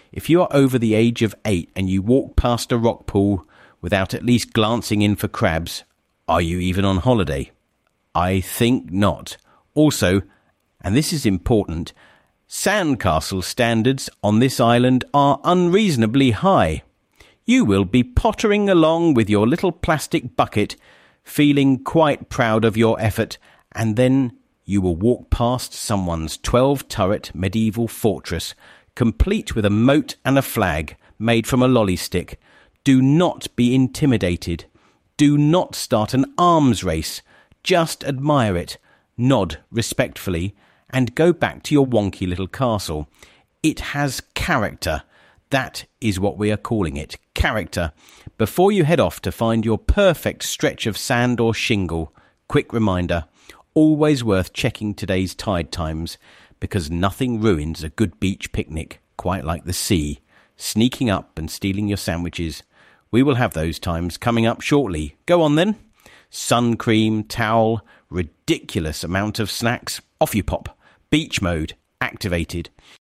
If you are over the age of 8 and you walk past a rock pool without at least glancing in for crabs, are you even on holiday? I think not. Also, and this is important, sandcastle standards on this island are unreasonably high. You will be pottering along with your little plastic bucket, feeling quite proud of your effort, and then you will walk past someone's 12-turret medieval fortress, complete with a moat and a flag made from a lolly stick. Do not be intimidated. Do not start an arms race. Just admire it, nod respectfully, and go back to your wonky little castle. It has character. That is what we are calling it, character. Before you head off to find your perfect stretch of sand or shingle, quick reminder, always worth checking today's tide times, because nothing ruins a good beach picnic quite like the sea, sneaking up and stealing your sandwiches. We will have those times coming up shortly. Go on then. Sun cream, towel, ridiculous amount of snacks. Off you pop. Beach mode activated.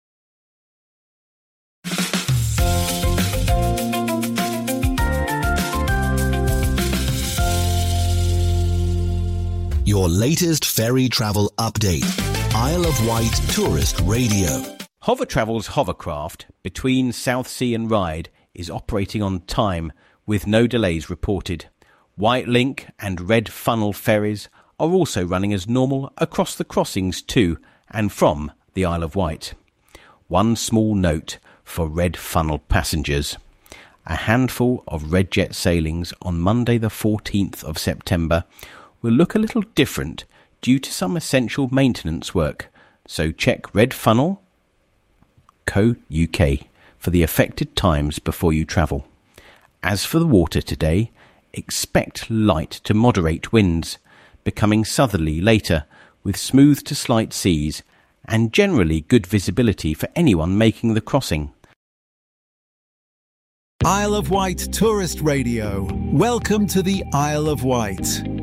Your latest ferry travel update. Isle of Wight Tourist Radio. Hover Travel's hovercraft between Southsea and Ryde is operating on time with no delays reported. White Link and Red Funnel ferries are also running as normal across the crossings to and from the Isle of Wight. One small note for Red Funnel passengers. A handful of Redjet sailings on Monday the 14th of September will look a little different due to some essential maintenance work, so check redfunnel.co.uk for the affected times before you travel. As for the water today, expect light to moderate winds, becoming southerly later with smooth to slight seas and generally good visibility for anyone making the crossing. Isle of Wight Tourist Radio. Welcome to the Isle of Wight.